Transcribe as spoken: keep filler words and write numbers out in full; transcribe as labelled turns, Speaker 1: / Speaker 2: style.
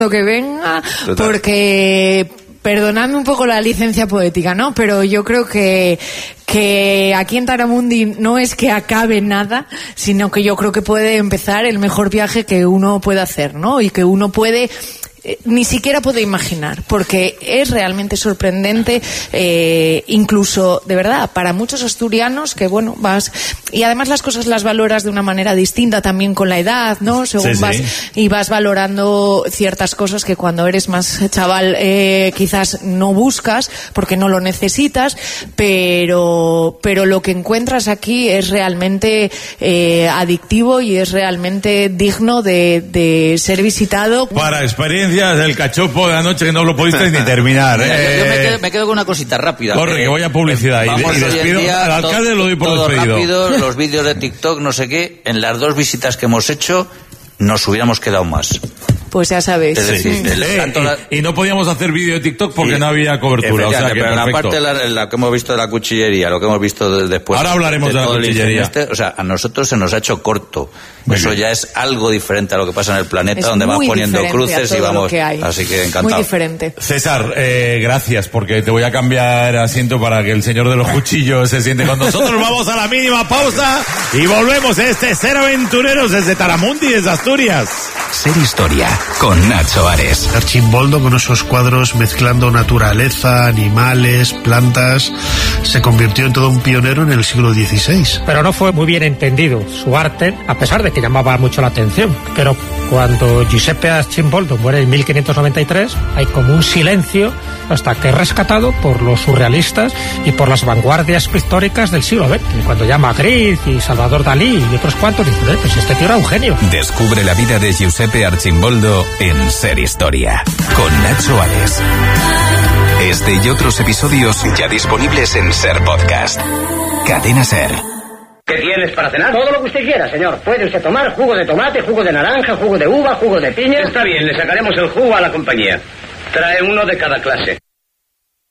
Speaker 1: que venga,
Speaker 2: Total.
Speaker 1: porque perdonadme un poco la licencia poética, ¿no? Pero yo creo que que aquí en Taramundi no es que acabe nada, sino que yo creo que puede empezar el mejor viaje que uno puede hacer, ¿no? Y que uno puede Eh, ni siquiera puedo imaginar, porque es realmente sorprendente, eh, incluso, de verdad, para muchos asturianos que, bueno, vas, y además las cosas las valoras de una manera distinta también con la edad, ¿no? Según
Speaker 3: Sí,
Speaker 1: vas,
Speaker 3: sí.
Speaker 1: y vas valorando ciertas cosas que cuando eres más chaval, eh, quizás no buscas, porque no lo necesitas, pero, pero lo que encuentras aquí es realmente, eh, adictivo y es realmente digno de, de ser visitado.
Speaker 3: Para experiencias, el cachopo de anoche que no lo pudiste ni terminar.
Speaker 4: Mira,
Speaker 3: eh.
Speaker 4: yo, yo me, quedo, me quedo con una cosita rápida.
Speaker 3: Corre, que voy a publicidad. Y,
Speaker 4: Vamos
Speaker 3: y
Speaker 4: hoy en
Speaker 3: despido
Speaker 4: día,
Speaker 3: al alcalde,
Speaker 4: todo,
Speaker 3: lo doy por
Speaker 4: todo
Speaker 3: despedido.
Speaker 4: rápido, los vídeos de TikTok, no sé qué. En las dos visitas que hemos hecho, nos hubiéramos quedado más.
Speaker 1: Pues ya sabéis.
Speaker 4: Es decir, el-
Speaker 3: Eh,
Speaker 4: tanto la-
Speaker 3: y, y no podíamos hacer vídeo de TikTok porque
Speaker 4: y-
Speaker 3: no había cobertura. O sea que
Speaker 4: Efectivamente, pero
Speaker 3: perfecto.
Speaker 4: aparte la, la que hemos visto de la cuchillería, lo que hemos visto de- después.
Speaker 3: Ahora hablaremos de la
Speaker 4: todo el
Speaker 3: cuchillería.
Speaker 4: incendio este, o sea, a nosotros se nos ha hecho corto.
Speaker 3: Muy
Speaker 4: Eso
Speaker 3: bien.
Speaker 4: ya es algo diferente a lo que pasa en el planeta,
Speaker 1: Es
Speaker 4: donde vas
Speaker 1: muy
Speaker 4: poniendo
Speaker 1: diferente a
Speaker 4: cruces y
Speaker 1: todo lo
Speaker 4: vamos.
Speaker 1: que hay.
Speaker 4: Así que
Speaker 1: Muy
Speaker 4: encantado.
Speaker 1: diferente.
Speaker 3: César, eh, gracias, porque te voy a cambiar asiento para que el señor de los cuchillos se siente con nosotros. Vamos a la mínima pausa y volvemos. Este Ser Aventureros desde Taramundi, desde Asturias.
Speaker 5: Ser Historia, con Nacho Ares.
Speaker 6: Archimboldo, con esos cuadros mezclando naturaleza, animales, plantas, se convirtió en todo un pionero en el siglo dieciséis.
Speaker 7: Pero no fue muy bien entendido su arte, a pesar de que llamaba mucho la atención. Pero cuando Giuseppe Archimboldo muere en mil quinientos noventa y tres, hay como un silencio hasta que es rescatado por los surrealistas y por las vanguardias pictóricas del siglo veinte. Y cuando llama Magritte y Salvador Dalí y otros cuantos, dicen, eh, pues este tío era un genio.
Speaker 5: Descubre la vida de Giuseppe Archimboldo en Ser Historia, con Nacho Ares. Este y otros episodios ya disponibles en Ser Podcast. Cadena Ser.
Speaker 8: ¿Qué tienes para cenar? Todo lo que usted quiera, señor. Puede usted tomar jugo de tomate, jugo de naranja, jugo de uva, jugo de piña. Está bien, le sacaremos el jugo a la compañía. Trae uno de cada clase.